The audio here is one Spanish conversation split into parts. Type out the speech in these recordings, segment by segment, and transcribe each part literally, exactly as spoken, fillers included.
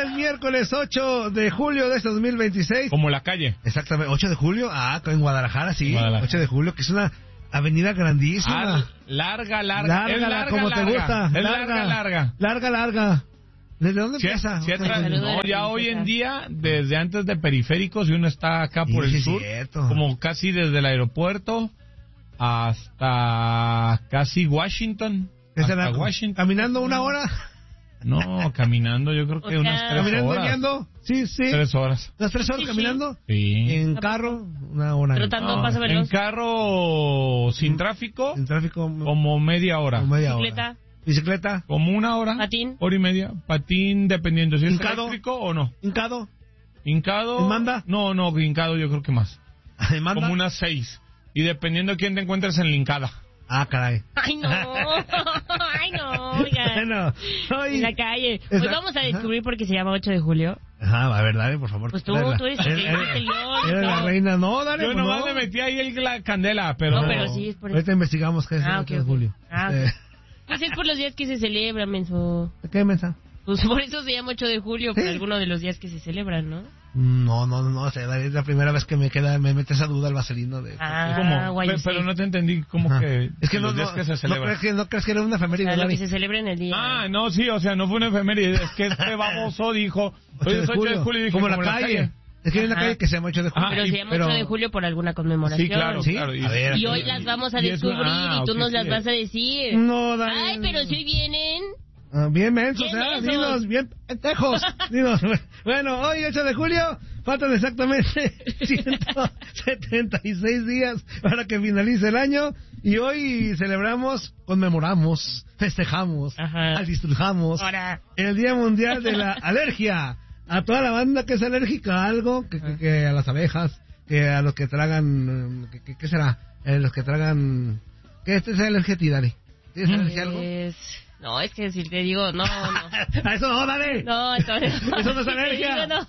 es miércoles ocho de julio de este dos mil veintiséis. Como la calle. Exactamente, ocho de julio. Ah, en Guadalajara, sí. Guadalajara. ocho de julio, que es una avenida grandísima. Ah, larga, larga. Larga, es larga, como larga. te gusta. Es larga, larga. Larga, larga. ¿Desde dónde Sí, empieza? sí, Otra- atrás- no, ya hoy en día, desde antes de Periféricos, y uno está acá por Sí, el sí, sur, cierto. como casi desde el aeropuerto hasta casi Washington. ¿Qué Hasta será? Washington. ¿Caminando una hora? No, caminando yo creo que O unas sea, tres ¿Caminando, horas. guiando? Sí, sí. Tres horas. ¿Unas tres horas Sí, sí. caminando? Sí. En carro, una hora. Trotando. No, paso en veloz. carro sin tráfico, En tráfico, como media hora. como media hora. Bicicleta. Bicicleta. Como una hora. Patín. Hora y media. Patín, dependiendo si es Hincado. eléctrico o no. Hincado. Hincado. ¿En manda? No, no, hincado yo creo que más. ¿En manda? Como unas seis. Y dependiendo de quién te encuentres en la hincada. Ah, caray. Ay, no. Ay, no. Oiga. Bueno, hoy... En la calle. Pues Esa- vamos a descubrir por qué se llama ocho de julio. Ajá, a ver, dale, por favor. Pues tú, Dale la- tú eres el que Eres- dice el león, Eres la todo. reina. No, dale, Yo pues nomás no. le metí ahí el- la candela, pero... No, pero sí es por eso. Ahorita investigamos qué es Ah, el ok, ocho de ok. julio. Ah, Este, ok. Pues es por los días que se celebran, menso. ¿Qué mensa? Pues por eso se llama ocho de julio, por Sí. alguno de los días que se celebran, ¿no? No, no, no, no, o sea, es la primera vez que me queda, me mete esa duda el vaselino de... Ah, ¿Cómo? guay, Pe- sí. pero no te entendí cómo Ajá. que... Es que no, los días no, que se no, celebran. crees que, no crees que era una O efeméride, sea, lo Lari. que se celebra en el día. Ah, no, sí, o sea, no fue una efeméride, es que este baboso dijo, hoy es ocho de julio, y dije, como la calle. Es que hay una Ajá. calle que se llama ocho de julio. Ah, Pero y- se llama pero- ocho de julio por alguna conmemoración. Sí, claro, ¿Sí? claro. A ver, Y hoy las vamos a y es- descubrir ah, y tú ok, nos sí. las vas a decir. No, dale. Ay, pero si hoy vienen... Ah, bien mensos, Bien ¿eh? mensos. Dinos, bien pendejos. Dinos. Bueno, hoy ocho de julio, faltan exactamente ciento setenta y seis días para que finalice el año. Y hoy celebramos, conmemoramos, festejamos, Ajá. disfrutamos Ahora. el Día Mundial de la Alergia. A toda la banda que es alérgica a algo, que, que, que a las abejas, que a los que tragan, que, que- ¿qué será? Eh, los que tragan... ¿Qué este es alergia a ti, Dani? ¿Tienes alergia a algo? Es... No, es que si te digo, no, no. A eso no, dale. No, entonces... Eso no es alergia. No, no.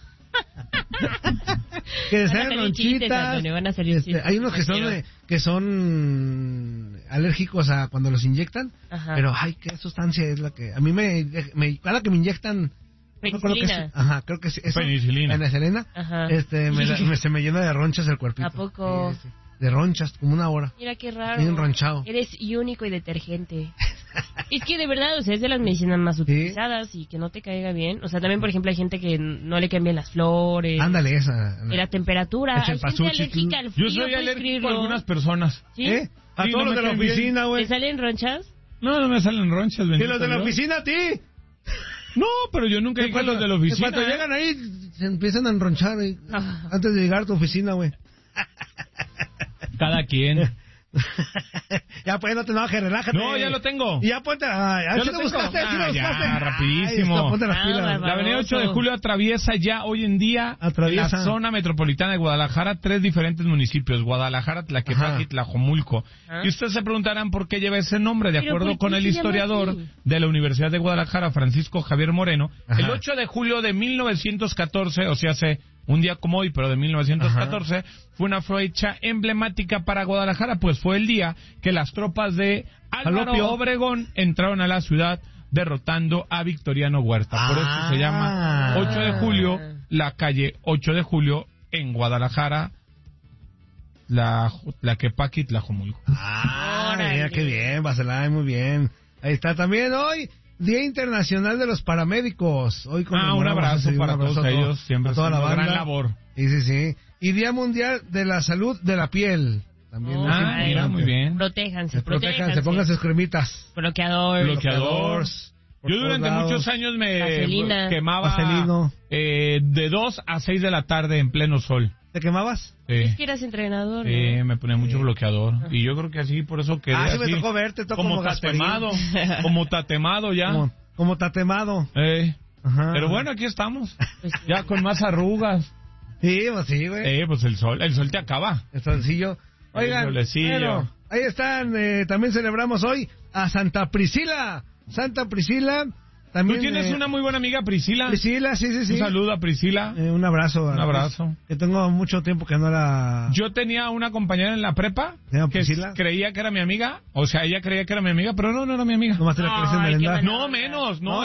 Que Van a sean salir chistes, ronchitas. Antonio, van a salir Este, chistes, hay unos que son quiero. eh, que son alérgicos a cuando los inyectan, Ajá. pero ay, qué sustancia es la que a mí me, me cada que me inyectan no me acuerdo qué es- Penicilina. ajá, creo que sí, eso, Penicilina. penicilina, Ajá. este me, da- me- se me llena de ronchas el cuerpito. ¿A poco? Sí, sí, de ronchas, como una hora. Mira qué raro. Bien ronchado. Eres único y detergente. Es que de verdad, o sea, es de las medicinas más utilizadas y que no te caiga bien. O sea, también, por ejemplo, hay gente que no le cambian las flores. Ándale esa. De la temperatura. El Hay gente cempasúchil. alérgica al Yo frío, soy ¿puedes alérgico a creerlo? algunas personas. ¿Sí? ¿Eh? A Sí, todos no los de me la caen bien. oficina, güey. ¿Te salen ronchas? No, no me salen ronchas, ¿Y bendito los de la Dios. oficina a ti? No, pero yo nunca dije los de la oficina. Cuando ¿eh? llegan ahí, se empiezan a enronchar eh, Ah. antes de llegar a tu oficina, güey. Cada quien. Ya pues, no te enojes, relájate. No, ya lo tengo. Y ya ponte... Ay, Ya ¿sí lo lo tengo. buscaste? ¿Sí lo Ah, ya, buscaste? rapidísimo. Ay, esto, ponte las Ah, pilas. bárbaro. La avenida ocho de julio atraviesa ya hoy en día Atraviesa. la zona metropolitana de Guadalajara tres diferentes municipios, Guadalajara, Tlaquepaque Ajá. y Tlajomulco. Ah. Y ustedes se preguntarán por qué lleva ese nombre, de ¿Pero acuerdo por qué con el se llama historiador así? de la Universidad de Guadalajara, Francisco Javier Moreno. Ajá. El ocho de julio de mil novecientos catorce, o sea, hace un día como hoy, pero de mil novecientos catorce, fue una fecha emblemática para Guadalajara, pues fue el día que las tropas de Álvaro Falopio. Obregón entraron a la ciudad derrotando a Victoriano Huerta. Por eso Ah. se llama ocho de julio, la calle ocho de julio en Guadalajara, la Tlaquepaque y Tlajomulco. Ah, Órale. mira qué bien, Baselay, muy bien. Ahí está también hoy, Día Internacional de los Paramédicos. Hoy Ah, un conmemoramos abrazo así, un para abrazo todos a todo- ellos, siempre a toda la haciendo banda. gran labor. Sí, sí, sí. Y Día Mundial de la Salud de la Piel. También Oh, es Ah, importante. mira, muy bien. Protéjanse, Se protejan, se pongan sus cremitas. Bloqueador. Bloqueador. Por Yo todos durante lados. muchos años me Vaselina. quemaba Vaselino. eh, de dos a seis de la tarde en pleno sol. ¿Te quemabas? Sí. Es que eras entrenador, Sí, ¿no? me ponía mucho bloqueador. Y yo creo que así, por eso quedé Ah, sí me así, tocó verte, tocó como como Gasparín. tatemado, como tatemado ya. Como, como tatemado. Eh, Ajá. Pero bueno, aquí estamos, Pues sí. ya con más arrugas. Sí, pues sí, güey. Eh, pues el sol, el sol te acaba. El solcillo. Oigan, El solecillo. bueno, ahí están, eh, también celebramos hoy a Santa Priscila. Santa Priscila, también... ¿Tú tienes eh, una muy buena amiga, Priscila? Priscila, sí, sí, sí. Un saludo a Priscila. Eh, un abrazo. Un abrazo. Que tengo mucho tiempo que no la... Yo tenía una compañera en la prepa que creía que era mi amiga. O sea, ella creía que era mi amiga, pero no, no era mi amiga. Nomás te la querías enmerendar. No, menos. No, no,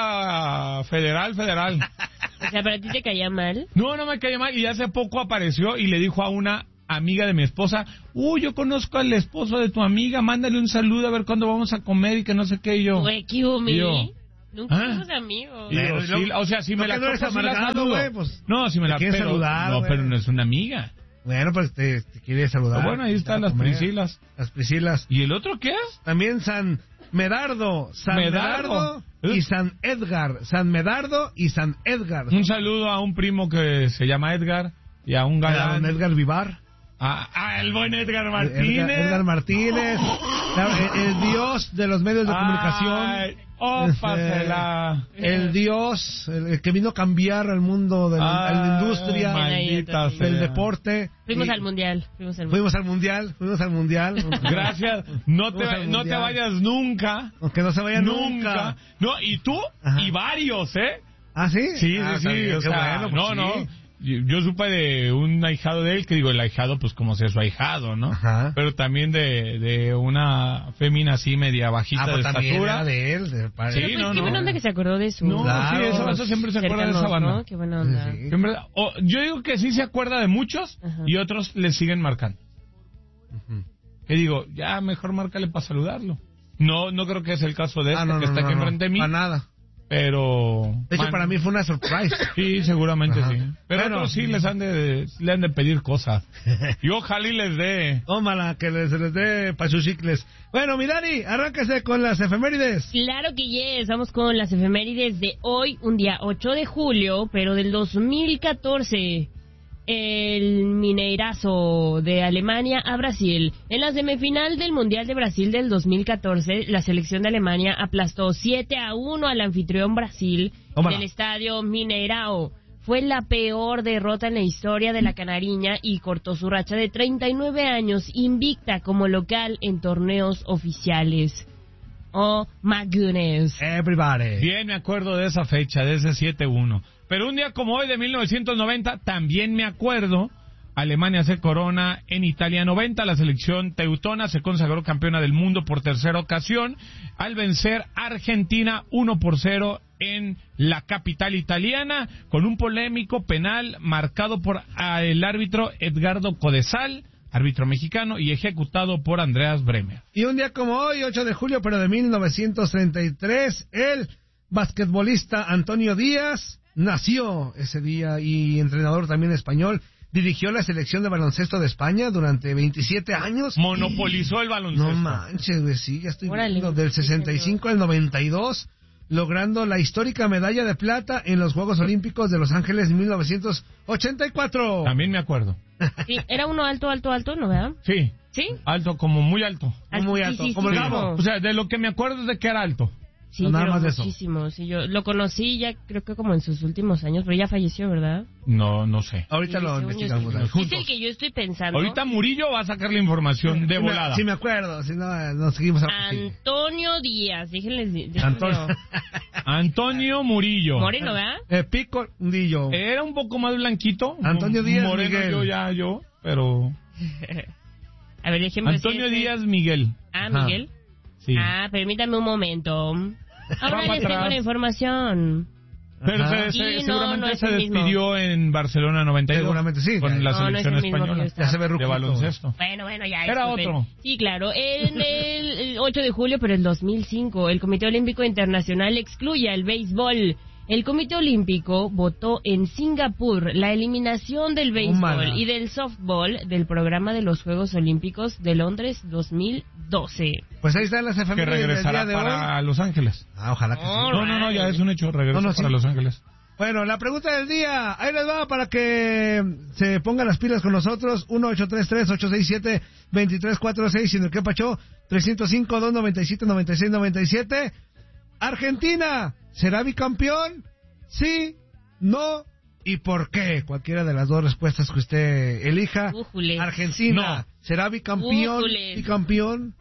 estaba federal, federal. O sea, ¿para ti te caía mal? No, no me caía mal. Y hace poco apareció y le dijo a una amiga de mi esposa, uy, yo conozco al esposo de tu amiga, mándale un saludo a ver cuándo vamos a comer y que no sé qué. Y yo... Güey, ¿qué hubo, mi? Nunca ¿Ah? fuimos amigos. Y yo, sí, o sea, si me la toco, si la saludo. Wey, pues, no, si me la pero, saludar, no, wey. Pero no es una amiga. Bueno, pues te, te quiere saludar. Pero bueno, ahí están las comer. Priscilas. Las Priscilas. ¿Y el otro qué es? También San Medardo, San Medardo, Medardo y San Edgar. San Medardo y San Edgar. Un saludo a un primo que se llama Edgar y a un galán. A Edgar Vivar. Ah, ah, el buen Edgar Martínez. Edgar, Edgar Martínez, el, el dios de los medios de comunicación. Ay, oh, pásela. El dios, el, el que vino a cambiar al mundo de la, a la industria, maldita del sea. Deporte. Fuimos y, al mundial. Fuimos al mundial. Fuimos al mundial. Fuimos al mundial. Gracias. No te, no te vayas nunca. Aunque no se vaya nunca. nunca. No, y tú Ajá. y varios, ¿eh? ¿Ah, sí? Sí, ah, sí, sí. O sea, bueno, pues no, sí. no. Yo, yo supe de un ahijado de él, que digo, el ahijado, pues como sea su ahijado, ¿no? Ajá. Pero también de, de una fémina así media bajita ah, pues de estatura. Era de él, de padre. Sí, no, qué no. buena onda que se acordó de eso. No, claro. Sí, esa banda siempre se acuerda de esa banda. ¿No? Qué buena onda. Sí, sí. Siempre, o, yo digo que sí se acuerda de muchos Ajá. y otros le siguen marcando. Uh-huh. Que digo, ya mejor márcale para saludarlo. No, no creo que es el caso de este ah, no, que no, está no, aquí no, enfrente de mí. Para nada. Pero... De hecho, man, para mí fue una surprise. Sí, seguramente Ajá. sí. Pero bueno, otros sí les han de, le han de pedir cosas. Y ojalá y les dé. Tómala, que les, les dé pa' sus chicles. Bueno, mi Dani, arráncase con las efemérides. Claro que yes, vamos con las efemérides de hoy, un día ocho de julio, pero del dos mil catorce. El Mineirazo de Alemania a Brasil. En la semifinal del Mundial de Brasil del dos mil catorce, la selección de Alemania aplastó siete a uno al anfitrión Brasil Tómala. en el estadio Mineirao. Fue la peor derrota en la historia de la canariña y cortó su racha de treinta y nueve años invicta como local en torneos oficiales. Oh my goodness. Everybody. Bien me acuerdo de esa fecha, de ese siete uno. Pero un día como hoy de mil novecientos noventa, también me acuerdo, Alemania se corona en Italia noventa, la selección teutona se consagró campeona del mundo por tercera ocasión al vencer a Argentina uno por cero en la capital italiana, con un polémico penal marcado por el árbitro Edgardo Codesal, árbitro mexicano, y ejecutado por Andreas Bremer. Y un día como hoy, ocho de julio, pero de mil novecientos treinta y tres, el basquetbolista Antonio Díaz nació ese día y entrenador también español. Dirigió la selección de baloncesto de España durante veintisiete años. Monopolizó el baloncesto. No manches, güey, sí, ya estoy viendo. Del sesenta y cinco al noventa y dos, logrando la histórica medalla de plata en los Juegos Olímpicos de Los Ángeles en mil novecientos ochenta y cuatro. También me acuerdo. Sí, era uno alto, alto, alto, ¿no, verdad? Sí. ¿Sí? Alto, como muy alto. Alto, muy alto, sí, sí, como sí, el Gabo. O sea, de lo que me acuerdo es de que era alto. Sí, no, nada pero más de eso. muchísimo. Sí, yo lo conocí ya creo que como en sus últimos años, pero ya falleció, ¿verdad? No, no sé. Ahorita sí, lo investigamos. Es el que yo estoy pensando. Ahorita Murillo va a sacar la información de sí, volada. Sí, me acuerdo. Si no, nos seguimos a Antonio Díaz. Déjenles. déjenles Antonio. Antonio Murillo. Moreno, ¿verdad? Eh, Pico Murillo. Era un poco más blanquito. Antonio Díaz Moreno, Miguel. Yo ya, yo, pero... A ver, déjenme Antonio Díaz Miguel. Ah, Miguel. Sí. Ah, permítame un momento. Ahora les tengo la información. Pero se, se, sí, seguramente no, no es se despidió mismo. en Barcelona noventa y dos. Seguramente sí. Con la no, selección no es española. Ya se ve de baloncesto. Bueno, bueno, ya. Era disculpen. otro. Sí, claro. En el, el ocho de julio, pero el dos mil cinco, el Comité Olímpico Internacional excluye al béisbol. El Comité Olímpico votó en Singapur la eliminación del béisbol oh, y del softball del programa de los Juegos Olímpicos de Londres dos mil doce. Pues ahí están las efemérides. Que regresará de para hoy. Los Ángeles. Ah, ojalá que sí. No, no, no, ya es un hecho. Regresa no, no, para sí. Los Ángeles. Bueno, la pregunta del día, ahí les va para que se pongan las pilas con nosotros. uno ocho tres tres, ocho seis siete, dos tres cuatro seis y en el que pachó tres cero cinco, dos nueve siete, nueve seis nueve siete. Argentina, ¿será bicampeón? ¿Sí? ¿No? ¿Y por qué? Cualquiera de las dos respuestas que usted elija. Újule. Argentina, no. ¿será bicampeón? Újule. ¿Bicampeón?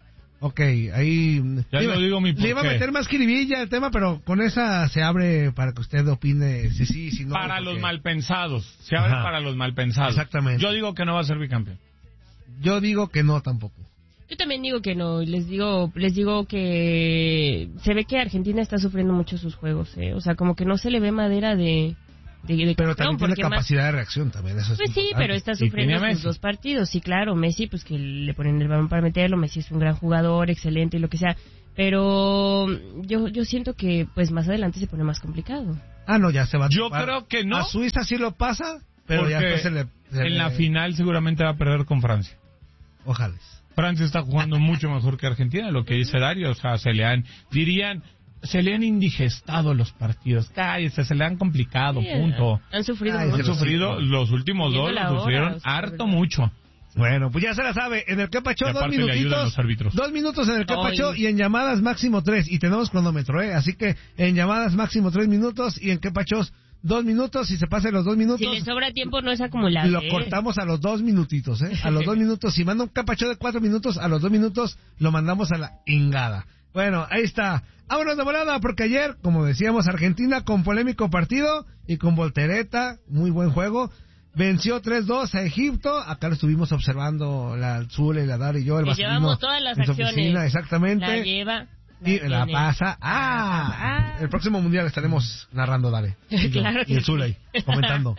Ok, ahí... Ya le iba, lo digo mi por le iba a qué. meter más jiribilla el tema, pero con esa se abre para que usted opine si sí, si no. Para porque... los malpensados. Se abre Ajá. para los malpensados. Exactamente. Yo digo que no va a ser bicampeón. Yo digo que no tampoco. Yo también digo que no, les digo, les digo que se ve que Argentina está sufriendo mucho sus juegos, ¿eh? O sea, como que no se le ve madera de, de, de Pero campeón, también tiene porque más- capacidad de reacción también, eso es Pues sí, importante. pero está Y sufriendo tiene a sus Messi. dos partidos, sí, claro, Messi, pues que le ponen el balón para meterlo, Messi es un gran jugador, excelente y lo que sea, pero yo yo siento que pues más adelante se pone más complicado. Ah, no, ya se va a Yo topar. creo que no. A Suiza sí lo pasa, pero ya Porque después se le... se en le- la final seguramente va a perder con Francia. Ojalá. Francia está jugando mucho mejor que Argentina, lo que dice Dario, o sea, se le han, dirían, se le han indigestado los partidos, cállese, se le han complicado, Sí, punto. Han sufrido Ay, mucho. Han se lo sufrido, siento. los últimos Viendo dos la los hora, sufrieron o sea, harto ¿verdad? mucho. Bueno, pues ya se la sabe. En el que Pacho, Y dos aparte le ayudan minutitos. los árbitros. Dos minutos en el que Ay. Pacho y en llamadas máximo tres. Y tenemos cronómetro, ¿eh? Así que en llamadas máximo tres minutos y en que Pachos dos minutos. Si se pasan los dos minutos, Si le sobra tiempo no es acumulable. lo ¿eh? cortamos a los dos minutitos, ¿eh? A los dos minutos. Si manda un capacho de cuatro minutos, a los dos minutos lo mandamos a la ingada. Bueno, ahí está. Vámonos de volada, porque ayer, como decíamos, Argentina con polémico partido y con voltereta, muy buen juego, venció tres dos a Egipto. Acá lo estuvimos observando la Zule, la Dar y yo, el Le Vaselino llevamos todas las en su acciones. oficina, exactamente. La lleva. Y la tiene. pasa. ¡Ah! Ah. El próximo mundial estaremos narrando, Dale. Y yo, Claro que y el sí. Zule ahí, comentando.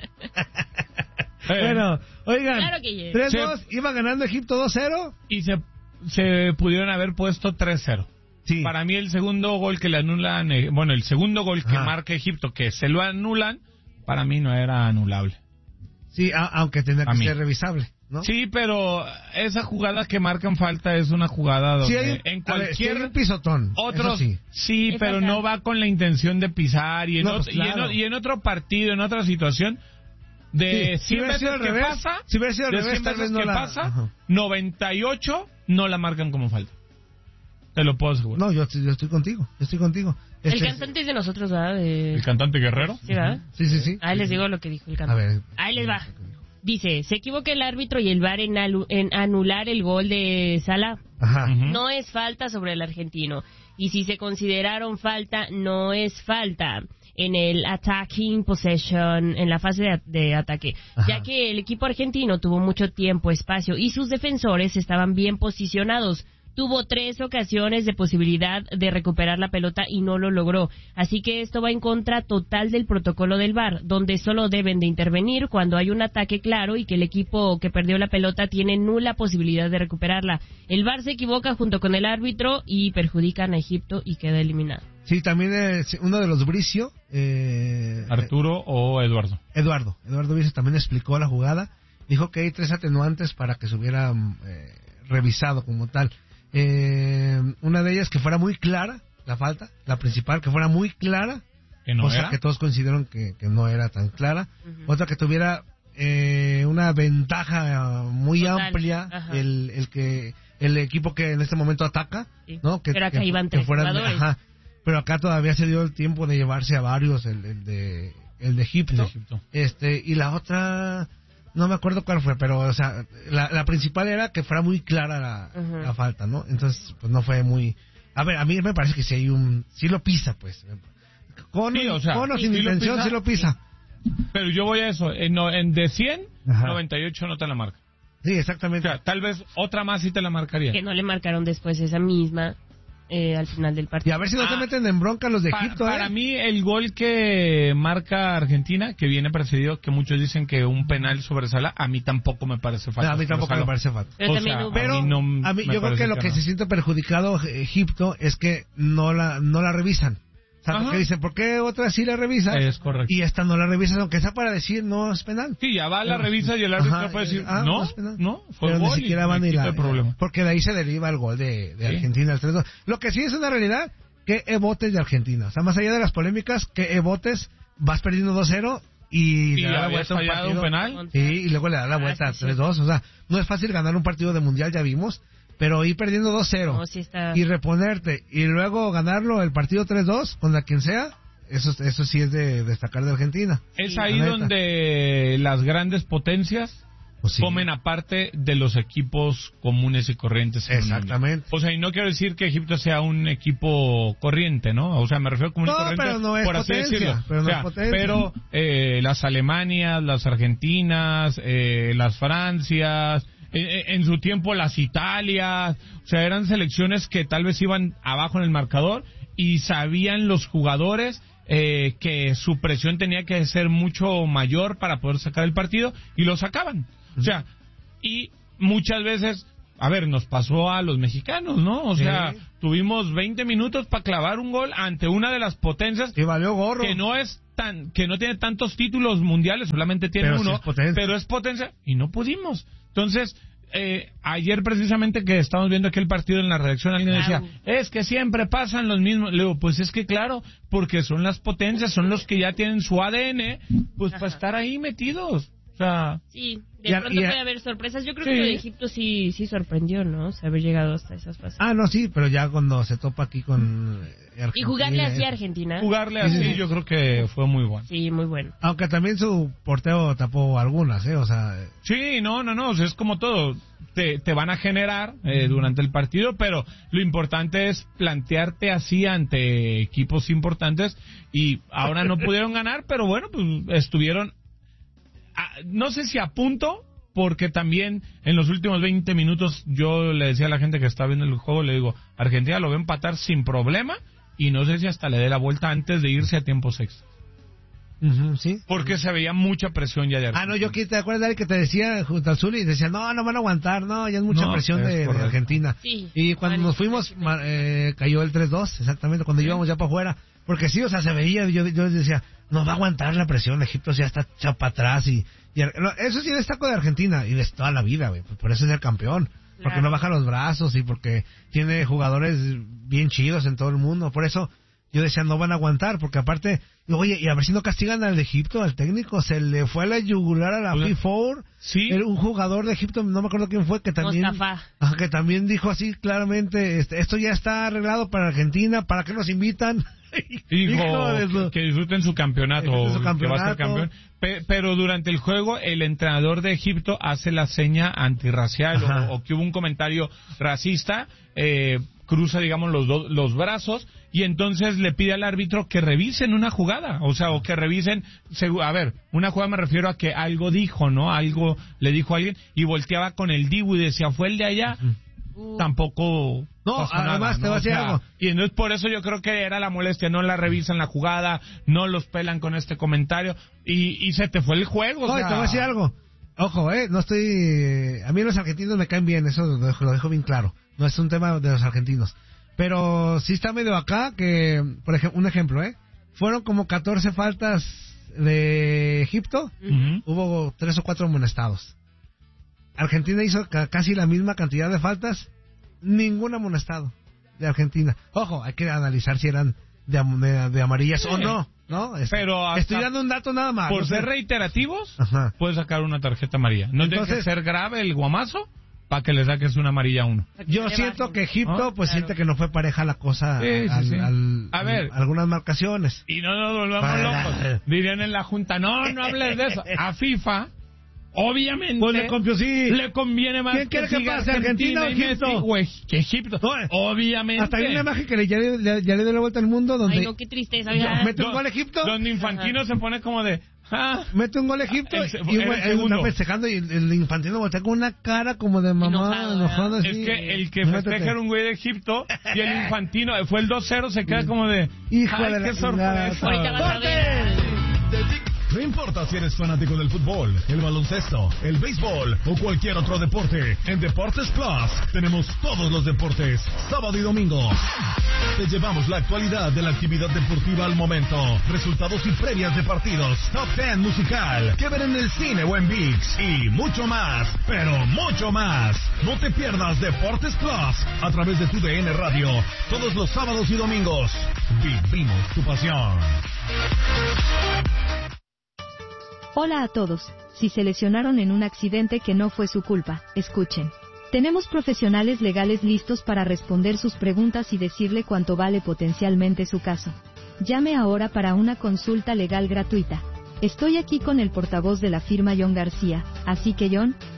Eh, Bueno, oigan, Claro que yes. tres dos, iba ganando Egipto dos cero. y se, se pudieron haber puesto tres cero. Sí. Para mí el segundo gol que le anulan, eh, bueno, el segundo gol que Ajá. marca Egipto, que se lo anulan, para mí no era anulable. Sí, a- aunque tendría A que mí. ser revisable, ¿no? Sí, pero esa jugada que marcan falta es una jugada donde Sí hay, en a ver, sí hay cualquier un pisotón. otro eso sí. sí, Es pero falta. no va con la intención de pisar y en, No, ot- pues, y en claro. o- y en otro partido, en otra situación de Sí, si cien hubiera sido veces al que revés, pasa, si hubiera sido al de revés, cien tal vez veces no que la- pasa, ajá. noventa y ocho no la marcan como falta. Te lo puedo asegurar. No, yo, estoy- yo estoy contigo, yo estoy contigo. El Este- cantante es de nosotros, ¿verdad? De... El cantante Guerrero. Sí, ¿verdad? Sí, sí, sí. Ahí les digo lo que dijo el A cantante. ver. Ahí les va. Dice, se equivoca el árbitro y el V A R en, alu- en anular el gol de Salah. Ajá. Ujú. No es falta sobre el argentino. Y si se consideraron falta, no es falta en el attacking possession, en la fase de, de ataque. Ajá. Ya que el equipo argentino tuvo mucho tiempo, espacio y sus defensores estaban bien posicionados. Tuvo tres ocasiones de posibilidad de recuperar la pelota y no lo logró. Así que esto va en contra total del protocolo del V A R, donde solo deben de intervenir cuando hay un ataque claro y que el equipo que perdió la pelota tiene nula posibilidad de recuperarla. El V A R se equivoca junto con el árbitro y perjudican a Egipto y queda eliminado. Sí, también es uno de los Bricio, eh, Arturo o Eduardo. Eduardo. Eduardo Bricio también explicó la jugada. Dijo que hay tres atenuantes para que se hubiera eh, revisado como tal. Eh, una de ellas que fuera muy clara, la falta, la principal, que fuera muy clara, Que no cosa era. que todos consideraron que, que no era tan clara. Ujú. Otra que tuviera eh, una ventaja muy Total, amplia, ajá. el, el que el equipo que en este momento ataca, Sí. ¿no? Que, Pero acá que- iban que tres fueran- jugadores. ajá. Pero acá todavía se dio el tiempo de llevarse a varios, el, el de el de Egipto. El de Egipto. Este, y la otra, no me acuerdo cuál fue, pero, o sea, la, la principal era que fuera muy clara la, Ujú. la falta, ¿no? Entonces, pues no fue muy... A ver, a mí me parece que sí hay un... Sí lo pisa, pues. Con, Sí, o sea, con o sí sin lo intención, pisa. sí lo pisa. Pero yo voy a eso. En, no- en de cien, Ajá. noventa y ocho no te la marca. Sí, O exactamente. sea, tal vez otra más sí te la marcaría. Que no le marcaron después esa misma eh, al final del Y partido. a ver si no Ah, se meten en bronca los de Pa- Egipto, para ¿eh? mí, el gol que marca Argentina, que viene precedido, que muchos dicen que un penal sobre Salah, a mí tampoco me parece No, falta. a mí sobre tampoco me Salah. parece falta. Pero o también sea, hubo- Pero a mí, no a mí me yo creo parece que lo que, no. se siente perjudicado Egipto es que no la no la revisan. O sea, Ajá. porque dicen, ¿por qué otra sí la revisa? Es correcto. Y esta no la revisas, aunque sea para decir no es penal. Sí, ya va la revisa y el árbitro Ajá, puede decir, ah, no, es penal. no, fue Pero gol ni siquiera y van me y quita la... el problema. Porque de ahí se deriva el gol de, de Sí. Argentina, el tres dos. Lo que sí es una realidad, queebotes de Argentina. O sea, más allá de las polémicas, queebotes, vas perdiendo dos cero y, Y le da la habías vuelta a un fallado un partido. penal. Sí, y luego le da la Ah, vuelta sí, sí. tres dos. O sea, no es fácil ganar un partido de mundial, ya vimos, pero ir perdiendo dos cero No, sí está... y reponerte y luego ganarlo el partido tres dos contra quien sea, eso, eso sí es de destacar de Argentina. Es Sí. ahí La neta. donde las grandes potencias Pues sí. comen aparte de los equipos comunes y corrientes. Exactamente. O sea, y no quiero decir que Egipto sea un equipo corriente, ¿no? O sea, me refiero a común y No, corriente, pero no es por así potencia, decirlo. pero no O sea, es potencia. pero eh, las Alemanias, las Argentinas, eh, las Francias, eh, en su tiempo las Italias, o sea, eran selecciones que tal vez iban abajo en el marcador y sabían los jugadores eh, que su presión tenía que ser mucho mayor para poder sacar el partido y lo sacaban. O sea, y muchas veces, a ver, nos pasó a los mexicanos, ¿no? O sea, sí. tuvimos veinte minutos para clavar un gol ante una de las potencias Y valió gorro. que no es tan, que no tiene tantos títulos mundiales, solamente tiene Pero sí uno, es potencia. pero es potencia y no pudimos. Entonces, eh, ayer precisamente que estábamos viendo aquí el partido en la redacción, alguien Claro. decía, es que siempre pasan los mismos. Le digo, pues es que claro, porque son las potencias, son los que ya tienen su A D N, pues para estar ahí metidos. O sea, Sí, de Y a- pronto y a- puede haber sorpresas. Yo creo Sí. que lo de Egipto sí sí sorprendió, ¿no? O sea, haber llegado hasta esas fases. Ah, no, sí, pero ya cuando se topa aquí con eh, Argentina. Y jugarle así a eh, Argentina. jugarle Sí, sí, así sí. yo creo que fue muy bueno. Sí, muy bueno. Aunque también su porteo tapó algunas, ¿eh? O sea, eh, Sí, no, no, no, o sea, es como todo. Te, te van a generar eh, durante el partido, pero lo importante es plantearte así ante equipos importantes y ahora no pudieron ganar, pero bueno, pues estuvieron, a- no sé si a punto, porque también en los últimos veinte minutos yo le decía a la gente que está viendo el juego, le digo, Argentina lo va a empatar sin problema y no sé si hasta le dé la vuelta antes de irse a tiempos extra, ujú, sí. porque se veía mucha presión ya de Argentina. Ah, no, yo aquí te acuerdas, Dari, que te decía junto al Zuli, decía, no, no van a aguantar, no, ya es mucha No, presión es de, de correcto. Argentina. Sí. Y cuando Vale, nos fuimos, sí, ma- eh, cayó el tres dos, exactamente, cuando íbamos ya para afuera. Porque sí, o sea, se veía, yo, yo decía, no va a aguantar la presión, Egipto ya está echado para atrás. Y, y Ar- no, eso sí destaco de Argentina, y de toda la vida, güey, por eso es el campeón. Porque Claro. no baja los brazos y porque tiene jugadores bien chidos en todo el mundo. Por eso yo decía, no van a aguantar, porque aparte, oye, y a ver si no castigan al de Egipto, al técnico, se le fue a la yugular a la O sea, P cuatro. sí. Era un jugador de Egipto, no me acuerdo quién fue, que también, Mustafa. ajá, que también dijo así claramente, este, esto ya está arreglado para Argentina, ¿para qué nos invitan? Dijo Hijo de su- que, que disfruten su campeonato, Disfruten su que va a ser campeonato. campeón. Pe- pero durante el juego el entrenador de Egipto hace la seña antirracial Ajá. o, o que hubo un comentario racista, eh, cruza digamos los do- los brazos y entonces le pide al árbitro que revisen una jugada, o sea, o que revisen, segu- a ver, una jugada me refiero a que algo dijo, ¿no? Algo le dijo a alguien y volteaba con el Dibu y decía, fue el de allá. Uh, Tampoco No, pasó además nada, te ¿no? voy a decir O sea, algo. y entonces por eso yo creo que era la molestia, no la revisan la jugada, no los pelan con este comentario y, y se te fue el juego. o No, y sea, te voy a decir algo. Ojo, eh, no estoy... A mí los argentinos me caen bien, eso lo dejo, lo dejo bien claro. No es un tema de los argentinos. Pero sí está medio acá que, por ejemplo, un ejemplo, eh. Fueron como catorce faltas de Egipto, Ujú. hubo tres o cuatro amonestados. Argentina hizo ca- casi la misma cantidad de faltas, ningún amonestado de Argentina. Ojo, hay que analizar si eran de, am- de, de amarillas o no, ¿no? Es- Pero hasta estoy dando un dato nada más. por no sé. ser reiterativos, Ajá. puedes sacar una tarjeta amarilla. No tiene que Entonces- ser grave el guamazo para que le saques una amarilla a uno. para que Yo se siento bajen. que Egipto, Ah, pues claro. siente que no fue pareja la cosa Sí, sí, al, sí. al- A al- ver. algunas marcaciones. Y no nos volvamos Para- locos. Dirían en la Junta, no, no hables de eso. A FIFA, obviamente, Pues le confió, sí. le conviene más ¿Quién quiere que siga pase, Argentina o y Messi, Egipto? güey, que Egipto. No, eh, Obviamente. Hasta hay una imagen que le, ya, le, ya- ya le dio la vuelta al mundo donde Ay, no, qué tristeza. oiga. mete un gol Egipto, Donde Infantino se pone como de, ah, mete un gol Egipto El se- y el güey, él segundo. está festejando y el, el infantino voltea con una cara como de mamá Enojado, enojado ¿verdad? así. es que el que Métete. festeja era un güey de Egipto y el Infantino fue el dos cero, se queda como de, Hijo ay, de la qué chingada. sorpresa. Ahorita vas a ver. No importa si eres fanático del fútbol, el baloncesto, el béisbol o cualquier otro deporte, en Deportes Plus tenemos todos los deportes, sábado y domingo. Te llevamos la actualidad de la actividad deportiva al momento, resultados y previas de partidos, top ten musical, que ver en el cine o en ViX y mucho más, pero mucho más. No te pierdas Deportes Plus a través de tu D N Radio, todos los sábados y domingos. Vivimos tu pasión. Hola a todos. Si se lesionaron en un accidente que no fue su culpa, escuchen. Tenemos profesionales legales listos para responder sus preguntas y decirle cuánto vale potencialmente su caso. Llame ahora para una consulta legal gratuita. Estoy aquí con el portavoz de la firma John García, así que John,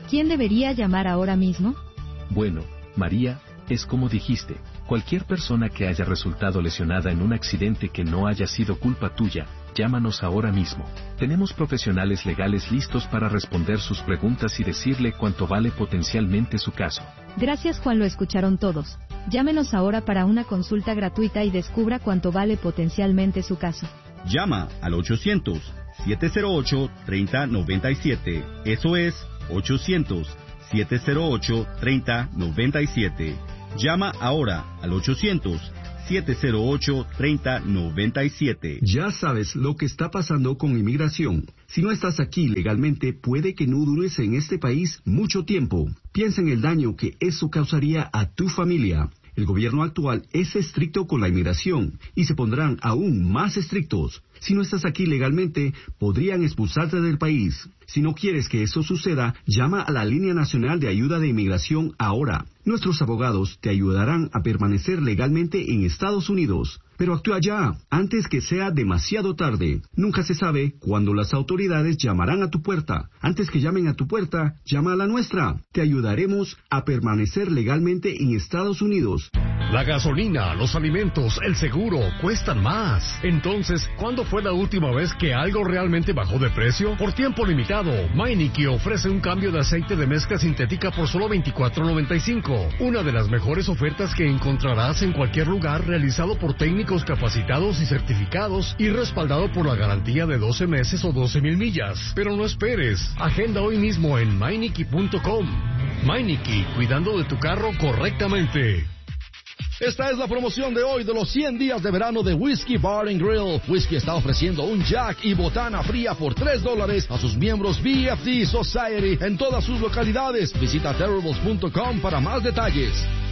¿Quién debería llamar ahora mismo? Bueno, María, es como dijiste, cualquier persona que haya resultado lesionada en un accidente que no haya sido culpa tuya, llámanos ahora mismo. Tenemos profesionales legales listos para responder sus preguntas y decirle cuánto vale potencialmente su caso. Gracias, Juan, lo escucharon todos. Llámenos ahora para una consulta gratuita y descubra cuánto vale potencialmente su caso. Llama al ochocientos, siete cero ocho, tres cero nueve siete. Eso es ochocientos, siete cero ocho, tres cero nueve siete. Llama ahora al ochocientos, siete cero ocho, tres cero nueve siete. Ya sabes lo que está pasando con inmigración. Si no estás aquí legalmente, puede que no dures en este país mucho tiempo. Piensa en el daño que eso causaría a tu familia. El gobierno actual es estricto con la inmigración y se pondrán aún más estrictos. Si no estás aquí legalmente, podrían expulsarte del país. Si no quieres que eso suceda, llama a la Línea Nacional de Ayuda de Inmigración ahora. Nuestros abogados te ayudarán a permanecer legalmente en Estados Unidos. Pero actúa ya, antes que sea demasiado tarde. Nunca se sabe cuándo las autoridades llamarán a tu puerta. Antes que llamen a tu puerta, llama a la nuestra. Te ayudaremos a permanecer legalmente en Estados Unidos. La gasolina, los alimentos, el seguro cuestan más. Entonces, ¿cuándo fue la última vez que algo realmente bajó de precio? Por tiempo limitado, Meineke ofrece un cambio de aceite de mezcla sintética por solo veinticuatro noventa y cinco. Una de las mejores ofertas que encontrarás en cualquier lugar, realizado por técnicos capacitados y certificados y respaldado por la garantía de doce meses o doce mil millas. Pero no esperes, agenda hoy mismo en Meineke punto com. Meineke, cuidando de tu carro correctamente. Esta es la promoción de hoy de los cien días de verano de Whiskey Bar and Grill. Whiskey está ofreciendo un Jack y botana fría por tres dólares a sus miembros B F D Society en todas sus localidades. Visita terribles punto com para más detalles.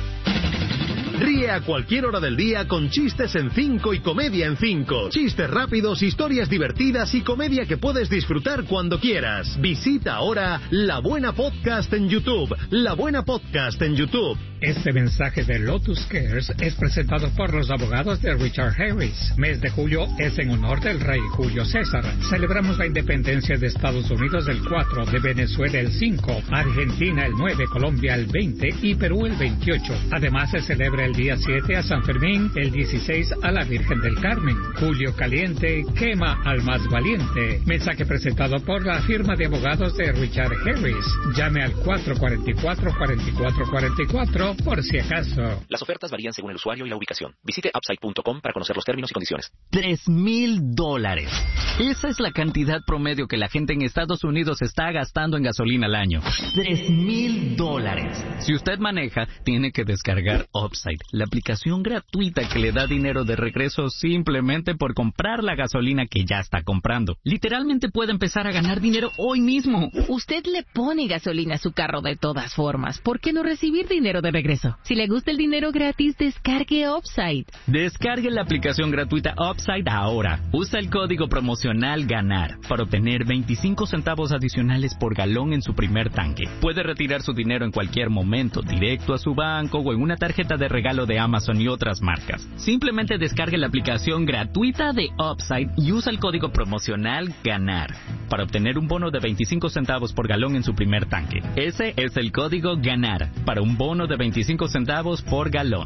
Ríe a cualquier hora del día con chistes en cinco y comedia en cinco. Chistes rápidos, historias divertidas y comedia que puedes disfrutar cuando quieras. Visita ahora La Buena Podcast en YouTube. La Buena Podcast en YouTube. Este mensaje de Lotus Cares es presentado por los abogados de Richard Harris. Mes de julio es en honor del rey Julio César. Celebramos la independencia de Estados Unidos el cuatro, de Venezuela el cinco, Argentina el nueve, Colombia el veinte y Perú el veintiocho. Además se celebra el día siete a San Fermín, el dieciséis a la Virgen del Carmen. Julio Caliente quema al más valiente. Mensaje presentado por la firma de abogados de Richard Harris. Llame al cuatro cuatro cuatro, cuatro cuatro cuatro cuatro por si acaso. Las ofertas varían según el usuario y la ubicación. Visite upside punto com para conocer los términos y condiciones. Tres mil dólares. Esa es la cantidad promedio que la gente en Estados Unidos está gastando en gasolina al año. Tres mil dólares. Si usted maneja, tiene que descargar Upside, la aplicación gratuita que le da dinero de regreso simplemente por comprar la gasolina que ya está comprando. Literalmente puede empezar a ganar dinero hoy mismo. Usted le pone gasolina a su carro de todas formas. ¿Por qué no recibir dinero de regreso? Si le gusta el dinero gratis, descargue Upside. Descargue la aplicación gratuita Upside ahora. Usa el código promocional GANAR para obtener veinticinco centavos adicionales por galón en su primer tanque. Puede retirar su dinero en cualquier momento, directo a su banco o en una tarjeta de regalo de Amazon y otras marcas. Simplemente descargue la aplicación gratuita de Upside y usa el código promocional GANAR para obtener un bono de veinticinco centavos por galón en su primer tanque. Ese es el código GANAR para un bono de veinticinco centavos por galón.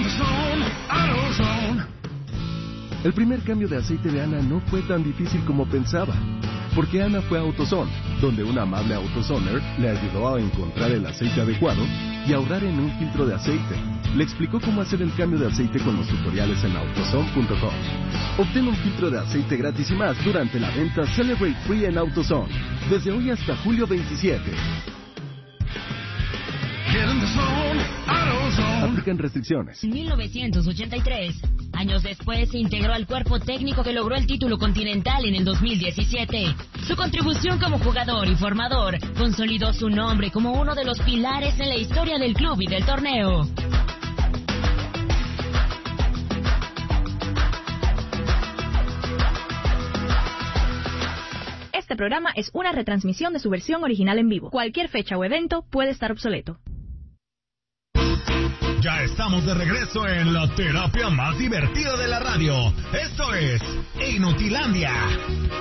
El primer cambio de aceite de Ana no fue tan difícil como pensaba, porque Ana fue a AutoZone, donde un amable AutoZoner le ayudó a encontrar el aceite adecuado y ahorrar en un filtro de aceite. Le explicó cómo hacer el cambio de aceite con los tutoriales en autozone punto com. Obtén un filtro de aceite gratis y más durante la venta Celebrate Free en AutoZone, desde hoy hasta julio veintisiete. Aplican restricciones. En mil novecientos ochenta y tres, años después, se integró al cuerpo técnico que logró el título continental en el dos mil diecisiete. Su contribución como jugador y formador consolidó su nombre como uno de los pilares en la historia del club y del torneo. Este programa es una retransmisión de su versión original en vivo. Cualquier fecha o evento puede estar obsoleto. Ya estamos de regreso en la terapia más divertida de la radio. Esto es Inutilandia.